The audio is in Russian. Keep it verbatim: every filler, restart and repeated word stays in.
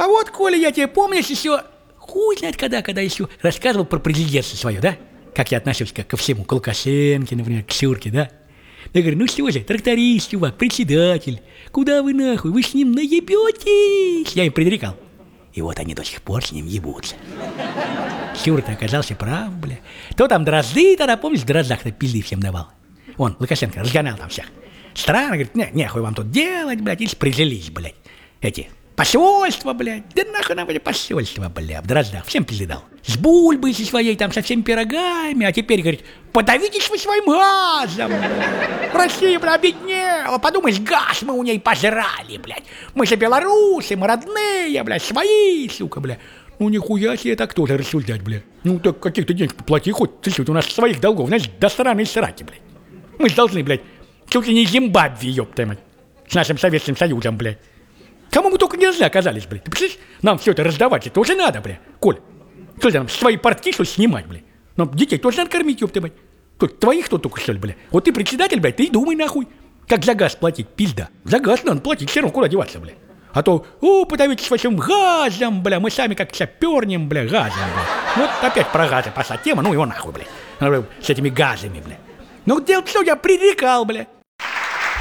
А вот, Коля, я тебе, помнишь, еще, хуй знает когда, когда еще рассказывал про президентство свое, да? Как я отношусь как ко всему, к Лукашенко, например, к Шурке, да? Я говорю, ну что же, тракторист, чувак, председатель, куда вы нахуй, вы с ним наебетесь? Я им предрекал. И вот они до сих пор с ним ебутся. Шура-то оказался прав, бля. То там Дрозды, тогда, помнишь, в Дроздах-то пизды всем давал. Вон, Лукашенко разгонял там всех. Странно, говорит, не, нехуй вам тут делать, блядь, и спределись, блядь. Эти, посольства, блядь, да нахуй нам эти посольства, блядь, в Дроздах, всем пизды дал. С бульбой со своей, там, со всеми пирогами, а теперь, говорит, подавитесь вы своим газом, блядь. Россия, блядь, обеднела, подумаешь, газ мы у ней пожрали, блядь. Мы же белорусы, мы родные, блядь, свои, сука, блядь. Ну, нихуя себе так тоже рассуждать, блядь. Ну, так каких-то денег плати, хоть, ты что, у нас своих долгов, знаешь, до сраной сраки, блядь. Мы же должны, блядь, чуть ли не Зимбабве, ёпта мать, с нашим Советским Союзом, блядь. Кому мы только нельзя оказались, блядь. Ты представляешь, нам все это раздавать, это тоже надо, блядь. Коль, что ли, нам свои портки, что снимать, блядь. Нам детей тоже надо кормить, ёпта мать. Тут твоих кто только, что ли, блядь. Вот ты председатель, блядь, ты и думай, нахуй. Как за газ платить, пизда. За газ надо платить, все равно куда деваться, блядь. А то, о, подавитесь вашим газом, бля, мы сами как сапернем, бля, газом, бля. Вот опять про газы пошла тема, ну его нахуй, бля. С этими газами, бля. Ну, дело что, я предрекал, бля.